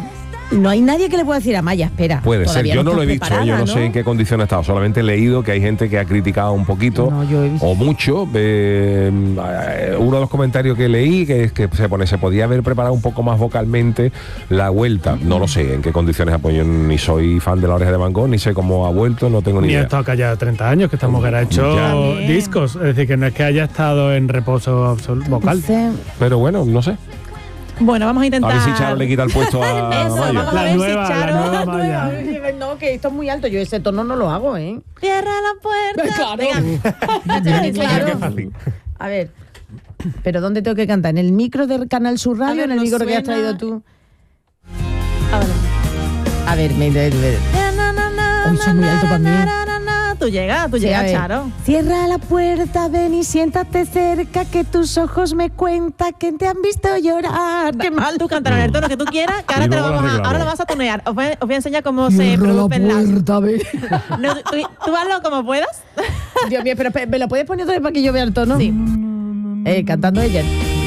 No hay nadie que le pueda decir a Maya, espera. Puede ser, todavía yo no estás lo he visto, preparada, yo no, ¿no? sé en qué condición ha estado, solamente he leído que hay gente que ha criticado un poquito o mucho. Eh, uno de los comentarios que leí que es que se pone, se podía haber preparado un poco más vocalmente la vuelta. No lo sé en qué condiciones ha podido, ni soy fan de La Oreja de Van Gogh, ni sé cómo ha vuelto, no tengo ni Ni ha idea. estado callada treinta años, que esta mujer ha hecho Ya. discos, es decir, que no es que haya estado en reposo absoluto vocal. Pero bueno, no sé. Bueno, vamos a intentar. A ver si Charo le quita el puesto a Eso, Maya. vamos a La ver si nueva, la Charo- nueva Maya. No, que esto es muy alto. Yo ese tono no lo hago, ¿eh? Cierra la puerta. Claro. Claro. Qué fácil. A ver. ¿Pero dónde tengo que cantar? ¿En el micro del Canal Sur Radio A ver, o en el nos micro que has suena- traído tú? A ver. A ver, me... me, me- Uy, eso es muy alto para mí. Tú llegas, tú Sí, a llegas, ver. Charo. Cierra la puerta, ven y siéntate cerca, que tus ojos me cuentan que te han visto llorar. Qué mal. Tú cantarás en el tono que tú quieras, que ahora, Y te lo luego lo vamos a, arreglamos. ahora lo vas a tunear. Os voy, a- os voy a enseñar cómo se Cierra la producen las. puerta, ven. No, tú, tú hazlo como puedas. Dios mío, pero ¿me lo puedes poner otra vez para que yo vea el tono? Sí. Eh, cantando ella.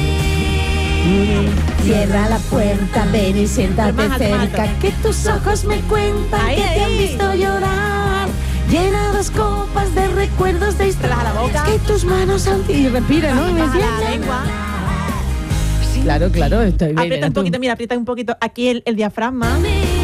Cierra la puerta, ven y siéntate Más alto, más cerca, alto. que tus ojos me cuentan Ahí, que te han ahí. visto llorar. Llena dos copas de recuerdos de Relaja la boca. que tus manos han... Y respira, ¿no? Y me Baja la sienta. lengua. Claro, claro, estoy bien. Aprieta un poquito, mira, aprieta un poquito aquí el, el diafragma.